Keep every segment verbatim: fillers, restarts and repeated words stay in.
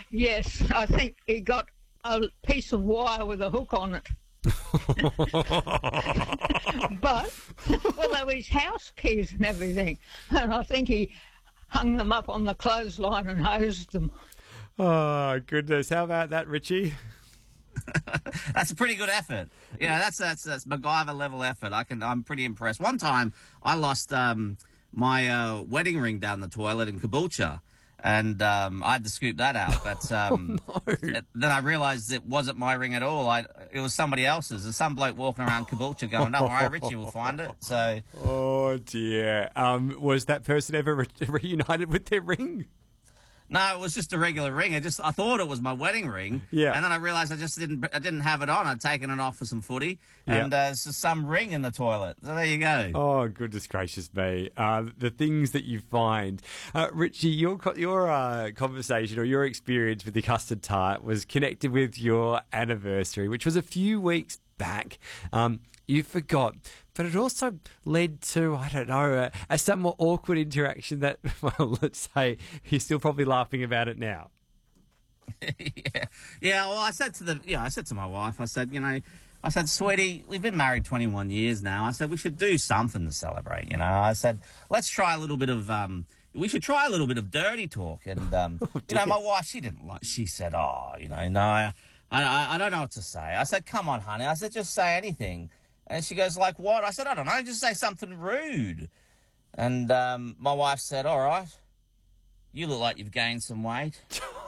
Yes, I think he got a piece of wire with a hook on it. But, well, they were his house keys and everything. And I think he hung them up on the clothesline and hosed them. Oh, goodness. How about that, Richie? That's a pretty good effort. You know, that's that's that's MacGyver level effort. I can. I'm pretty impressed. One time, I lost um, my uh, wedding ring down the toilet in Caboolture, and um, I had to scoop that out. But um, Oh, no. then I realised it wasn't my ring at all. I it was somebody else's. There's some bloke walking around Caboolture going, "Don't worry, Richie will find it." So, Oh, dear. Um, was that person ever re- reunited with their ring? no, it was just a regular ring. I just I thought it was my wedding ring. Yeah. And then I realised I just didn't I didn't have it on. I'd taken it off for some footy, Yeah. and uh, it's just some ring in the toilet. So there you go. Oh, goodness gracious me. Uh, the things that you find. Uh, Richie, your co- your uh, conversation or your experience with the custard tart was connected with your anniversary, which was a few weeks back. Um, you forgot. But it also led to, I don't know, a, a somewhat awkward interaction that, well, let's say you're still probably laughing about it now. yeah, yeah. Well, I said to the, yeah, I said to my wife, I said, you know, I said, sweetie, we've been married twenty-one years now. I said we should do something to celebrate. You know, I said let's try a little bit of, um, we should try a little bit of dirty talk. And um, Oh, you know, dear. my wife, she didn't like. She said, oh, you know, no, I, I, I don't know what to say. I said, come on, honey. I said, just say anything. And she goes, like what? I said, I don't know, just say something rude. And um, my wife said, all right, you look like you've gained some weight.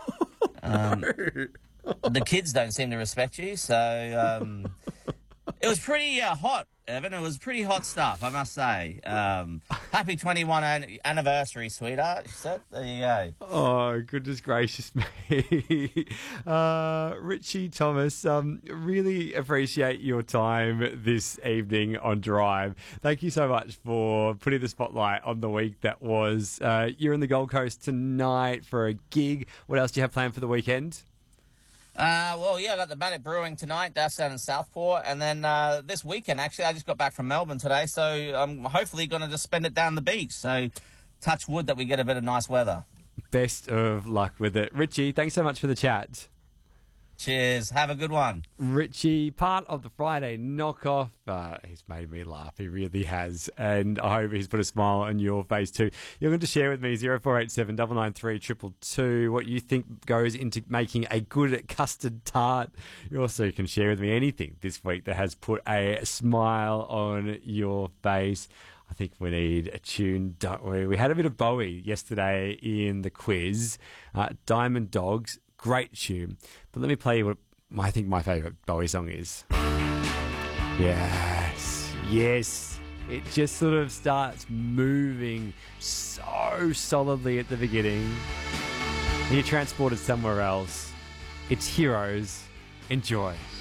Um, the kids don't seem to respect you, so um, it was pretty uh, hot, Evan. It was pretty hot stuff, I must say. Um, happy twenty-one an- anniversary, sweetheart. She said, there you go. Oh, goodness gracious me. uh, Richie Thomas, um, really appreciate your time this evening on Drive. Thank you so much for putting the spotlight on the week that was. Uh, you're in the Gold Coast tonight for a gig. What else do you have planned for the weekend? Uh, well, yeah, I got the Bannock Brewing tonight, that's down in Southport. And then uh, this weekend, actually, I just got back from Melbourne today, so I'm hopefully going to just spend it down the beach. So touch wood that we get a bit of nice weather. Best of luck with it. Richie, thanks so much for the chat. Cheers. Have a good one. Richie, part of the Friday knockoff. Uh, he's made me laugh. He really has. And I hope he's put a smile on your face too. You're going to share with me zero four eight seven nine nine three two two two what you think goes into making a good custard tart. You also can share with me anything this week that has put a smile on your face. I think we need a tune, don't we? We had a bit of Bowie yesterday in the quiz. Uh, Diamond Dogs. Great tune. But let me play you what I think my favourite Bowie song is. Yes. Yes. It just sort of starts moving so solidly at the beginning. And you're transported somewhere else. It's Heroes. Enjoy.